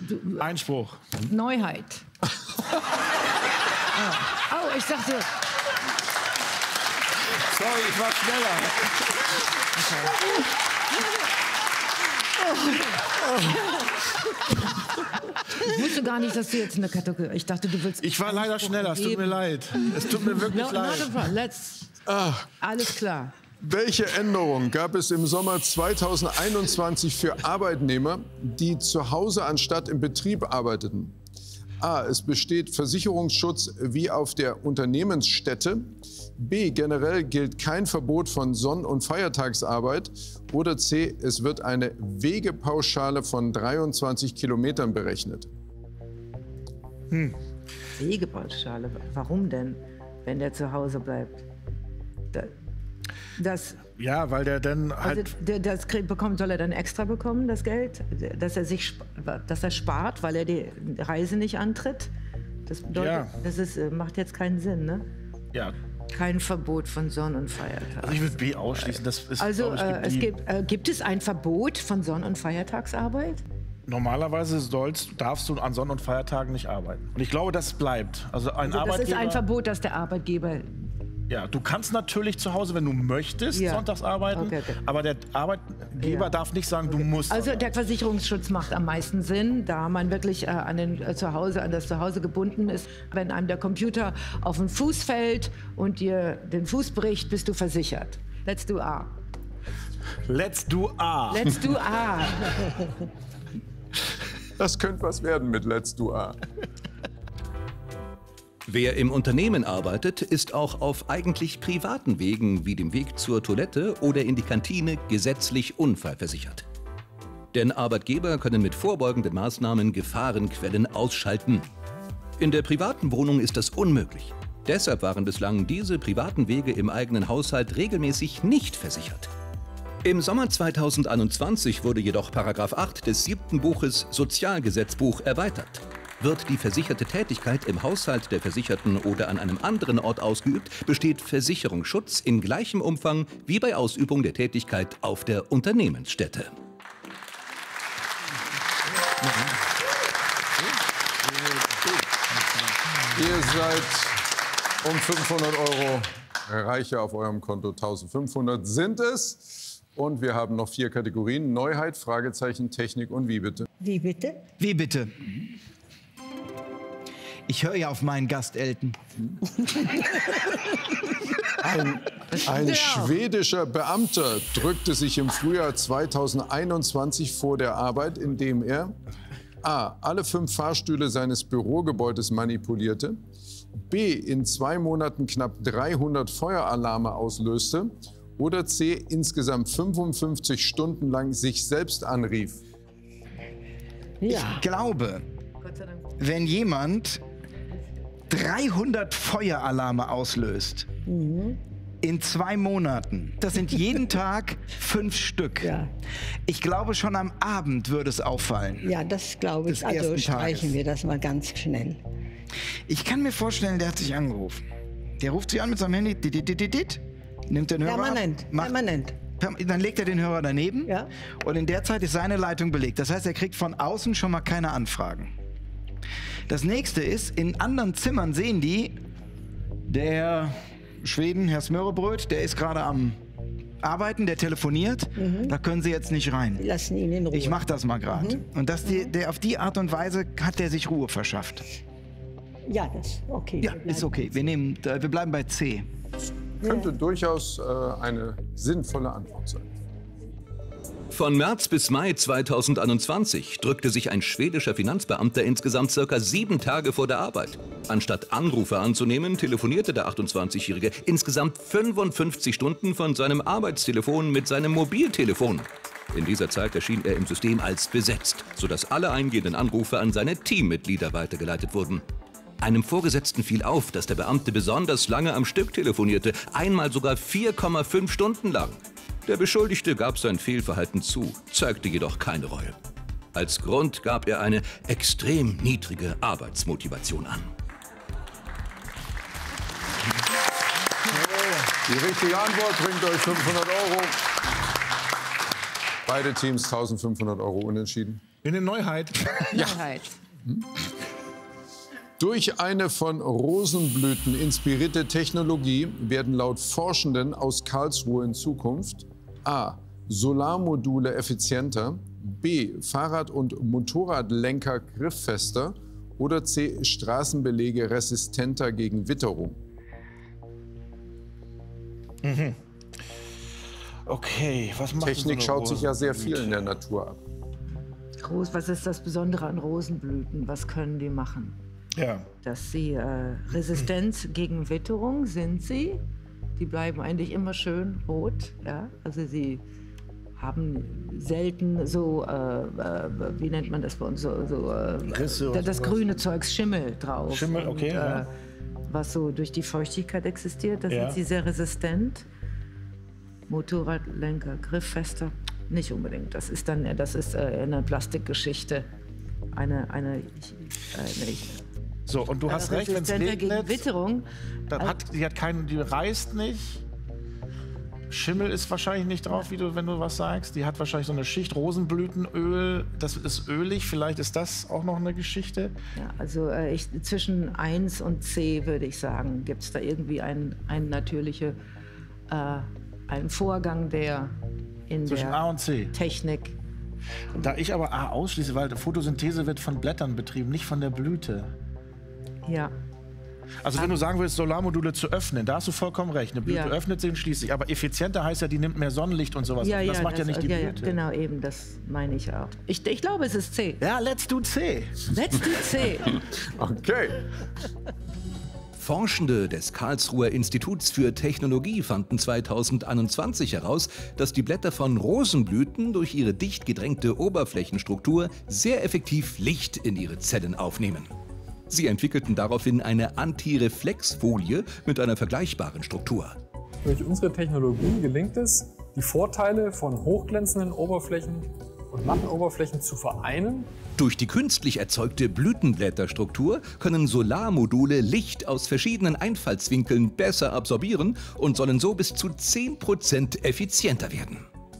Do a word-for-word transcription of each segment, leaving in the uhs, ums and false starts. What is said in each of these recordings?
du, Einspruch. Neuheit. oh. oh, ich dachte... Sorry, ich war schneller. Ich wusste gar nicht, dass du jetzt eine Kategorie... Ich dachte, du willst... Ich war leider schneller, es tut mir leid. Es tut mir wirklich no, leid. Let's... Ah. Alles klar. Welche Änderung gab es im Sommer zweitausendeinundzwanzig für Arbeitnehmer, die zu Hause anstatt im Betrieb arbeiteten? A. Es besteht Versicherungsschutz wie auf der Unternehmensstätte. B. Generell gilt kein Verbot von Sonn- und Feiertagsarbeit. Oder C. Es wird eine Wegepauschale von dreiundzwanzig Kilometern berechnet. Hm. Wegepauschale? Warum denn, wenn der zu Hause bleibt? Da, das... Ja, weil der dann halt... Also, der, das bekommt, soll er dann extra bekommen, das Geld? Dass er, sich, dass er spart, weil er die Reise nicht antritt? Das bedeutet, ja. das ist, macht jetzt keinen Sinn, ne? Ja. Kein Verbot von Sonn- und Feiertagen. Also ich würde B ausschließen. Das ist, also ich, äh, es gibt, äh, gibt es ein Verbot von Sonn- und Feiertagsarbeit? Normalerweise sollst, darfst du an Sonn- und Feiertagen nicht arbeiten. Und ich glaube, das bleibt. Also ein also das Arbeitgeber, ist ein Verbot, dass der Arbeitgeber... Ja, du kannst natürlich zu Hause, wenn du möchtest, ja. sonntags arbeiten, okay, okay. aber der Arbeitgeber ja. darf nicht sagen, du musst. Also der Versicherungsschutz macht am meisten Sinn, da man wirklich äh, an, den, äh, Zuhause, an das Zuhause gebunden ist. Wenn einem der Computer auf den Fuß fällt und dir den Fuß bricht, bist du versichert. Let's do A. Let's do A. Let's do A. Das könnte was werden mit Let's do A. Wer im Unternehmen arbeitet, ist auch auf eigentlich privaten Wegen wie dem Weg zur Toilette oder in die Kantine gesetzlich unfallversichert. Denn Arbeitgeber können mit vorbeugenden Maßnahmen Gefahrenquellen ausschalten. In der privaten Wohnung ist das unmöglich. Deshalb waren bislang diese privaten Wege im eigenen Haushalt regelmäßig nicht versichert. Im Sommer zweitausendeinundzwanzig wurde jedoch Paragraph acht des siebten Buches Sozialgesetzbuch erweitert. Wird die versicherte Tätigkeit im Haushalt der Versicherten oder an einem anderen Ort ausgeübt, besteht Versicherungsschutz in gleichem Umfang wie bei Ausübung der Tätigkeit auf der Unternehmensstätte. Ihr seid um fünfhundert Euro reicher, auf eurem Konto eintausendfünfhundert sind es. Und wir haben noch vier Kategorien: Neuheit, Fragezeichen, Technik und wie bitte? Wie bitte? Wie bitte? Ich höre ja auf meinen Gast, Elton. Ein, ein schwedischer Beamter drückte sich im Frühjahr zweitausendeinundzwanzig vor der Arbeit, indem er A. alle fünf Fahrstühle seines Bürogebäudes manipulierte, B. in zwei Monaten knapp dreihundert Feueralarme auslöste oder C. insgesamt fünfundfünfzig Stunden lang sich selbst anrief. Ja. Ich glaube, wenn jemand dreihundert Feueralarme auslöst, mhm. in zwei Monaten, das sind jeden Tag fünf Stück. Ja. Ich glaube, schon am Abend würde es auffallen. Ja, das glaube ich. Also streichen wir das mal ganz schnell. Ich kann mir vorstellen, der hat sich angerufen. Der ruft sich an mit seinem Handy, dit, dit, dit, dit, nimmt den Hörer Permanent, ab, macht, permanent. Dann legt er den Hörer daneben, ja. und in der Zeit ist seine Leitung belegt. Das heißt, er kriegt von außen schon mal keine Anfragen. Das nächste ist, in anderen Zimmern sehen die, der Schweden, Herr Smörebröt, der ist gerade am Arbeiten, der telefoniert, mhm. da können Sie jetzt nicht rein. Lassen ihn in Ruhe. Ich mache das mal gerade. Mhm. Und das, die, der, auf die Art und Weise hat der sich Ruhe verschafft. Ja, das ist okay. Ja, ist okay. Wir, nehmen, wir bleiben bei C. Könnte ja. durchaus äh, eine sinnvolle Antwort sein. Von März bis Mai zweitausendeinundzwanzig drückte sich ein schwedischer Finanzbeamter insgesamt circa sieben Tage vor der Arbeit. Anstatt Anrufe anzunehmen, telefonierte der achtundzwanzigjährige insgesamt fünfundfünfzig Stunden von seinem Arbeitstelefon mit seinem Mobiltelefon. In dieser Zeit erschien er im System als besetzt, sodass alle eingehenden Anrufe an seine Teammitglieder weitergeleitet wurden. Einem Vorgesetzten fiel auf, dass der Beamte besonders lange am Stück telefonierte, einmal sogar vier Komma fünf Stunden lang. Der Beschuldigte gab sein Fehlverhalten zu, zeigte jedoch keine Reue. Als Grund gab er eine extrem niedrige Arbeitsmotivation an. Die richtige Antwort bringt euch fünfhundert Euro. Beide Teams eintausendfünfhundert Euro unentschieden. eine Neuheit. Ja. Neuheit. Hm? Durch eine von Rosenblüten inspirierte Technologie werden laut Forschenden aus Karlsruhe in Zukunft a. Solarmodule effizienter, b. Fahrrad- und Motorradlenker grifffester oder c. Straßenbelege resistenter gegen Witterung. Mhm. Okay, was macht Technik so schaut sich ja sehr viel in der Natur ab. Ros, was ist das Besondere an Rosenblüten? Was können die machen? Ja. Dass sie äh, resistent hm. gegen Witterung sind sie. Die bleiben eigentlich immer schön rot. Ja? Also sie haben selten so, äh, äh, wie nennt man das bei uns, so, so äh, Risse das, das grüne Zeugs, Schimmel drauf. Schimmel, okay. Und, äh, ja. Was so durch die Feuchtigkeit existiert, da ja. sind sie sehr resistent. Motorradlenker, grifffester, nicht unbedingt. Das ist dann, das ist äh, eine Plastikgeschichte. Eine, eine, ich, äh, nicht. So, und du hast recht, wenn es regnet, gegen Witterung. Dann also, hat, die hat keinen, die reißt nicht. Schimmel ist wahrscheinlich nicht drauf, wie du, wenn du was sagst. Die hat wahrscheinlich so eine Schicht Rosenblütenöl. Das ist ölig. Vielleicht ist das auch noch eine Geschichte. Ja, also äh, ich, zwischen eins und C würde ich sagen, gibt es da irgendwie einen, einen natürlichen äh, einen Vorgang, der in zwischen der A und C. Technik. Da ich aber A ausschließe, weil Photosynthese wird von Blättern betrieben, nicht von der Blüte. Ja. Also wenn du sagen willst, Solarmodule zu öffnen, da hast du vollkommen recht. Eine Blüte ja. öffnet sie und schließt sich. Aber effizienter heißt ja, die nimmt mehr Sonnenlicht und sowas. Ja, das ja, macht das, ja nicht die ja, Blüte. Ja, genau, eben, das meine ich auch. Ich, ich glaube, es ist C. Ja, let's do C. Let's do C. Okay. Forschende des Karlsruher Instituts für Technologie fanden zweitausendeinundzwanzig heraus, dass die Blätter von Rosenblüten durch ihre dicht gedrängte Oberflächenstruktur sehr effektiv Licht in ihre Zellen aufnehmen. Sie entwickelten daraufhin eine Antireflexfolie mit einer vergleichbaren Struktur. Durch unsere Technologie gelingt es, die Vorteile von hochglänzenden Oberflächen und matten Oberflächen zu vereinen. Durch die künstlich erzeugte Blütenblätterstruktur können Solarmodule Licht aus verschiedenen Einfallswinkeln besser absorbieren und sollen so bis zu zehn Prozent effizienter werden.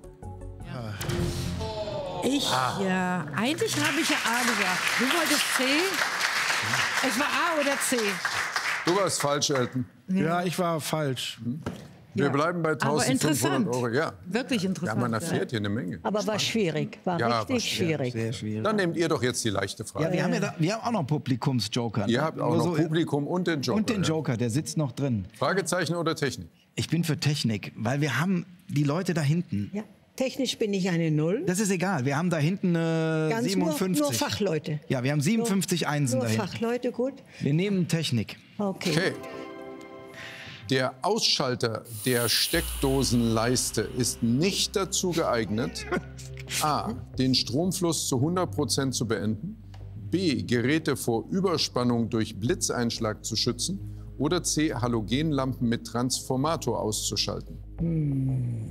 Ich, ah. ja, eigentlich habe ich ja A gesagt. Du wolltest C? Es war A oder C? Du warst falsch, Elton. Ja, ja ich war falsch. Hm. Wir ja. bleiben bei eintausendfünfhundert Euro. Ja. Wirklich interessant. Ja, man erfährt hier eine Menge. Aber war schwierig, war ja, richtig schwierig. Sehr schwierig. Dann nehmt ihr doch jetzt die leichte Frage. Ja, wir, haben ja da, wir haben auch noch Publikumsjoker. Ne? Ihr habt auch noch so Publikum und den Joker. Und den Joker, der sitzt noch drin. Fragezeichen oder Technik? Ich bin für Technik, weil wir haben die Leute da hinten. Ja. Technisch bin ich eine Null. Das ist egal. Wir haben da hinten äh, Ganz siebenundfünfzig. Nur, nur Fachleute. Ja, wir haben siebenundfünfzig nur, Einsen nur dahin. Fachleute, gut. Wir nehmen Technik. Okay. Okay. Der Ausschalter der Steckdosenleiste ist nicht dazu geeignet, a. den Stromfluss zu hundert Prozent zu beenden, b. Geräte vor Überspannung durch Blitzeinschlag zu schützen oder c. Halogenlampen mit Transformator auszuschalten. Hm.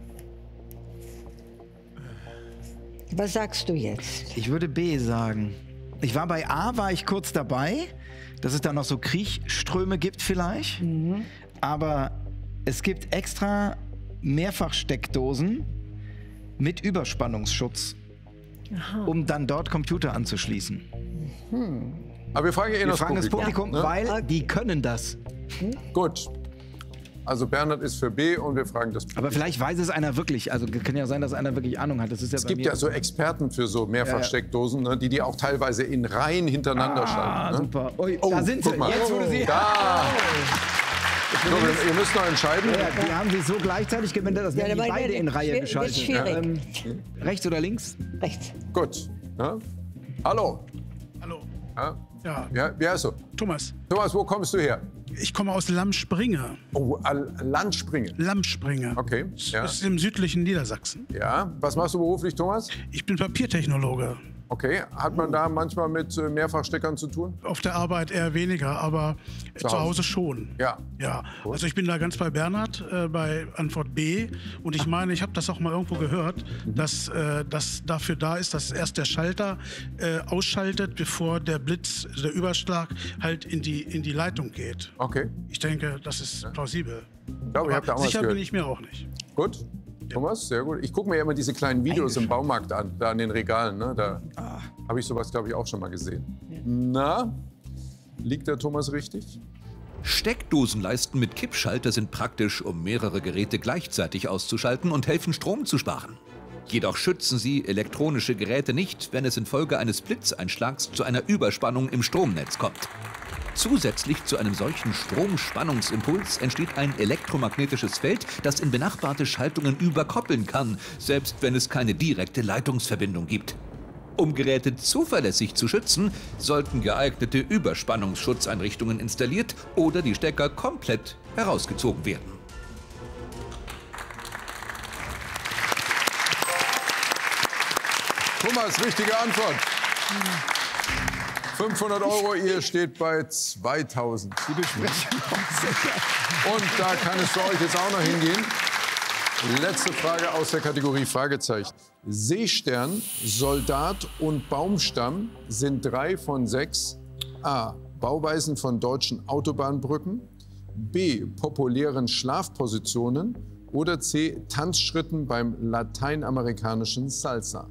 Was sagst du jetzt? Ich würde B sagen. Ich war bei A, war ich kurz dabei, dass es da noch so Kriechströme gibt vielleicht. Mhm. Aber es gibt extra Mehrfachsteckdosen mit Überspannungsschutz, Aha. um dann dort Computer anzuschließen. Mhm. Aber wir fragen eh wir das fragen Publikum, das Publikum, ne? weil okay. die können das. Hm? Gut. Also Bernhard ist für B und wir fragen das Publikum. Aber vielleicht weiß es einer wirklich. Also kann ja sein, dass einer wirklich Ahnung hat. Das ist ja es gibt ja so Experten für so Mehrfachsteckdosen, ne, die die auch teilweise in Reihen hintereinander ah, schalten. Ne? Super. Ui, oh, da sind sie. Mal. Jetzt wurde sie. Da. So, ihr müsst noch entscheiden. Ja, die haben sie so gleichzeitig gewendet, dass ja, wir die beide in Reihe wird, geschaltet. Wird schwierig. Ähm, rechts oder links? Rechts. Gut. Ja? Hallo. Hallo. Ja? Ja. Ja, wie heißt du? Thomas. Thomas, wo kommst du her? Ich komme aus Lammspringe. Oh, Landspringe. Lammspringe. Okay. Ja. Das ist im südlichen Niedersachsen. Ja. Was machst du beruflich, Thomas? Ich bin Papiertechnologe. Okay. Hat man da manchmal mit Mehrfachsteckern zu tun? Auf der Arbeit eher weniger, aber zu, zu Hause. Hause schon. Ja. Ja. Also ich bin da ganz bei Bernhard, äh, bei Antwort B. Und ich meine, ich habe das auch mal irgendwo gehört, mhm. dass äh, das dafür da ist, dass erst der Schalter äh, ausschaltet, bevor der Blitz, der Überschlag halt in die, in die Leitung geht. Okay. Ich denke, das ist plausibel. Ich glaube, ich habe da auch sicher was bin ich mir auch nicht. Gut. Thomas, sehr gut. Ich gucke mir ja immer diese kleinen Videos im Baumarkt an, da an den Regalen. Ne? Da ah. habe ich sowas, glaube ich, auch schon mal gesehen. Ja. Na, liegt der Thomas richtig? Steckdosenleisten mit Kippschalter sind praktisch, um mehrere Geräte gleichzeitig auszuschalten und helfen, Strom zu sparen. Jedoch schützen sie elektronische Geräte nicht, wenn es infolge eines Blitzeinschlags zu einer Überspannung im Stromnetz kommt. Zusätzlich zu einem solchen Stromspannungsimpuls entsteht ein elektromagnetisches Feld, das in benachbarte Schaltungen überkoppeln kann, selbst wenn es keine direkte Leitungsverbindung gibt. Um Geräte zuverlässig zu schützen, sollten geeignete Überspannungsschutzeinrichtungen installiert oder die Stecker komplett herausgezogen werden. Thomas, richtige Antwort. fünfhundert Euro, ihr steht bei zweitausend. Die besprechen uns. Und da kann es für euch jetzt auch noch hingehen. Letzte Frage aus der Kategorie Fragezeichen. Seestern, Soldat und Baumstamm sind drei von sechs A. Bauweisen von deutschen Autobahnbrücken, B. populären Schlafpositionen oder C. Tanzschritten beim lateinamerikanischen Salsa.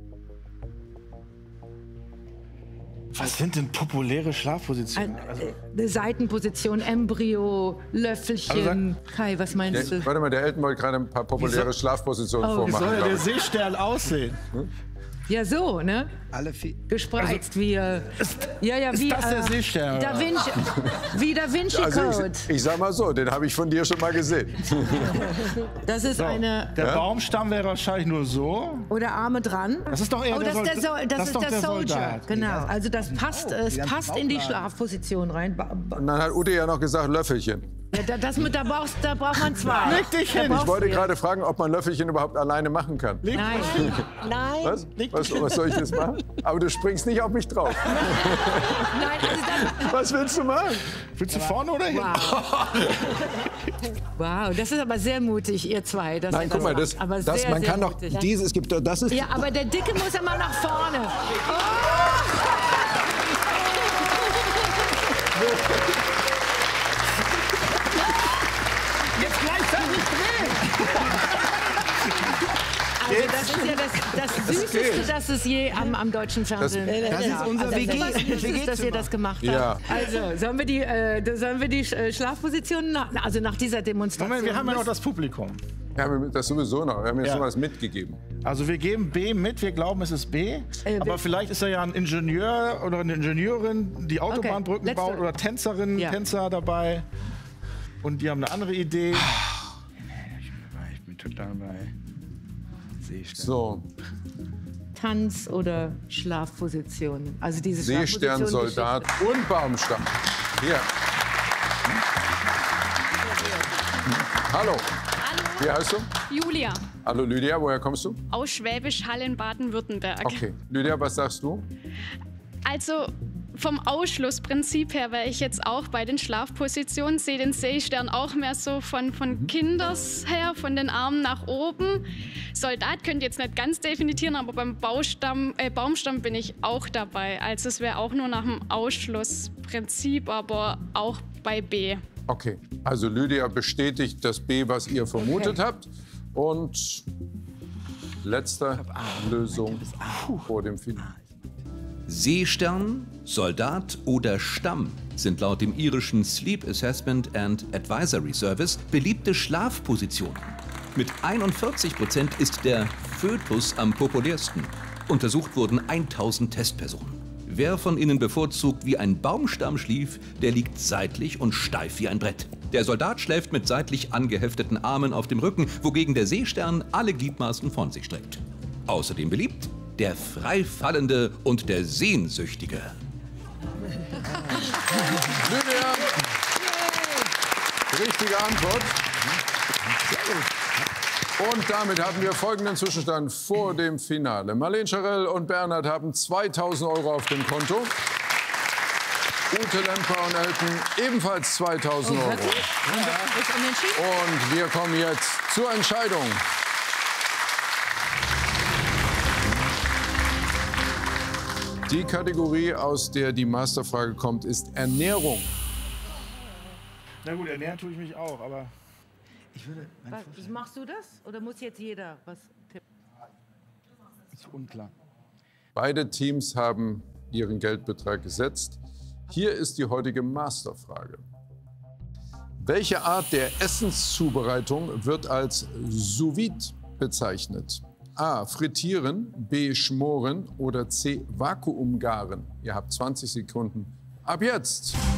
Was sind denn populäre Schlafpositionen? Also, eine Seitenposition, Embryo, Löffelchen. Also, Kai, was meinst der, du? Warte mal, der Elton wollte gerade ein paar populäre Schlafpositionen oh, vormachen. Wie soll der Seestern aussehen? Hm? Ja, so, ne? Alle vier. Gespreizt also, wie. Äh, ja, ja, ist wie. das der äh, Seestern? Da Vinci, wie Da Vinci Code. Also ich, ich sag mal so, den habe ich von dir schon mal gesehen. Das ist so, eine. Der ja? Baumstamm wäre wahrscheinlich nur so. Oder Arme dran. Das ist doch eher oh, der, das Sol ist der, so das das ist der, der Soldier. Soldat. Genau. Ja. Also das passt, oh, es passt in die Schlafposition rein. Und dann hat Ute ja noch gesagt Löffelchen. Ja, da, das mit, da, brauchst, da braucht man zwei. Leg dich hin. Ich wollte gerade fragen, ob man Löffelchen überhaupt alleine machen kann. Leg Nein. Nein. Was? Was, was soll ich jetzt machen? Aber du springst nicht auf mich drauf. Nein, also das, was willst du machen? Willst du vorne oder hinten? Wow. Wow, das ist aber sehr mutig, ihr zwei. Dass Nein, ihr guck mal, das, das, aber das sehr, man sehr kann doch mutig. dieses gibt doch das ist. Ja, aber der Dicke muss immer nach vorne. Oh! Jetzt gleichzeitig drehen! Also das ist ja das, das Süßeste, das es je am, am deutschen Fernsehen Das, das ist unser also, W G. Das ist, Süßes, dass ihr das gemacht habt. Ja. Also sollen wir die, äh, sollen wir die äh, Schlafpositionen, nach, also nach dieser Demonstration... Moment, wir haben ja noch das Publikum. Ja, das sowieso noch. Wir haben jetzt ja. schon was mitgegeben. Also wir geben B mit, wir glauben, es ist B. Äh, aber vielleicht ist er ja ein Ingenieur oder eine Ingenieurin, die Autobahnbrücken okay. baut oder Tänzerinnen, ja. Tänzer dabei. Und die haben eine andere Idee. Ich bin total bei Seestern. So. Tanz- oder Schlafposition. Also diese Seestern, Soldat und Baumstamm. Hier. Hallo. Hallo. Wie heißt du? Julia. Hallo Lydia, woher kommst du? Aus Schwäbisch Hall in Baden-Württemberg. Okay. Lydia, was sagst du? Also vom Ausschlussprinzip her wäre ich jetzt auch bei den Schlafpositionen, sehe den Seestern auch mehr so von, von mhm. Kinders her, von den Armen nach oben. Soldat könnt ihr jetzt nicht ganz definieren, aber beim Baustamm, äh, Baumstamm bin ich auch dabei. Also es wäre auch nur nach dem Ausschlussprinzip, aber auch bei B. Okay, also Lydia bestätigt das B, was ihr vermutet okay. habt. Und letzte Lösung vor dem Finale. Seestern, Soldat oder Stamm sind laut dem irischen Sleep Assessment and Advisory Service beliebte Schlafpositionen. Mit einundvierzig Prozent ist der Fötus am populärsten. Untersucht wurden tausend Testpersonen. Wer von ihnen bevorzugt wie ein Baumstamm schlief, der liegt seitlich und steif wie ein Brett. Der Soldat schläft mit seitlich angehefteten Armen auf dem Rücken, wogegen der Seestern alle Gliedmaßen von sich streckt. Außerdem beliebt der Freifallende und der Sehnsüchtige. Lydia, richtige Antwort. Und damit haben wir folgenden Zwischenstand vor dem Finale. Marlene Scharell und Bernhard haben zweitausend Euro auf dem Konto. Ute Lemper und Elton ebenfalls zweitausend Euro. Und wir kommen jetzt zur Entscheidung. Die Kategorie, aus der die Masterfrage kommt, ist Ernährung. Na gut, ernähren tue ich mich auch, aber... Ich würde was, machst du das? Oder muss jetzt jeder was tippen? Das ist unklar. Beide Teams haben ihren Geldbetrag gesetzt. Hier ist die heutige Masterfrage. Welche Art der Essenszubereitung wird als Sous Vide bezeichnet? A. Frittieren, B. Schmoren oder C. Vakuumgaren? Ihr habt zwanzig Sekunden. Ab jetzt!